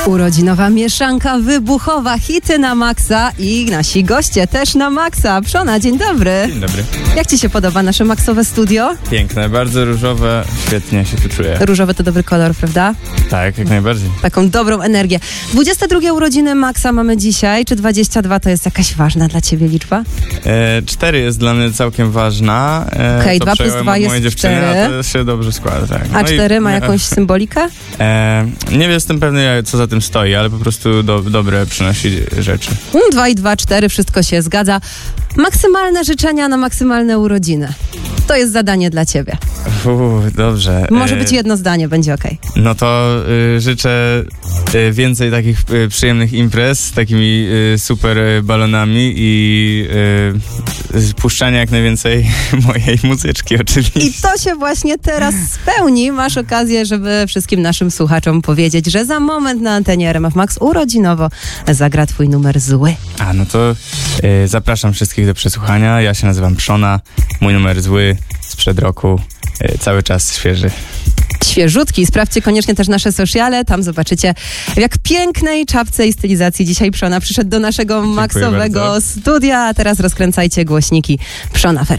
Urodzinowa mieszanka wybuchowa, hity na maksa i nasi goście też na maksa. Przona, dzień dobry. Dzień dobry. Jak ci się podoba nasze maksowe studio? Piękne, bardzo różowe, świetnie się tu czuję. Różowy to dobry kolor, prawda? Tak, jak najbardziej. Taką dobrą energię. 22 urodziny maksa mamy dzisiaj. Czy 22 to jest jakaś ważna dla ciebie liczba? 4 jest dla mnie całkiem ważna. Okej, to 2 plus przejąłem 2 od jest mojej dziewczyny, 4. a to się dobrze składa, tak. A No 4 ma jakąś symbolikę? Nie jestem pewny, co za tym stoi, ale po prostu dobre przynosi rzeczy. 2 i 2, 4, wszystko się zgadza. Maksymalne życzenia na maksymalne urodziny. To jest zadanie dla ciebie. Dobrze. Może być jedno zdanie, będzie okej. No to życzę więcej takich przyjemnych imprez z takimi super balonami i puszczania jak najwięcej mojej muzyczki oczywiście. I to się właśnie teraz spełni. Masz okazję, żeby wszystkim naszym słuchaczom powiedzieć, że za moment na antenie RMF Max urodzinowo zagra twój numer zły. A, no to zapraszam wszystkich do przesłuchania. Ja się nazywam Przona, mój numer zły sprzed roku, cały czas świeży. Świeżutki. Sprawdźcie koniecznie też nasze sociale. Tam zobaczycie, w jak pięknej czapce i stylizacji dzisiaj Przona przyszedł do naszego maksowego bardzo. studia. A teraz rozkręcajcie głośniki. Przona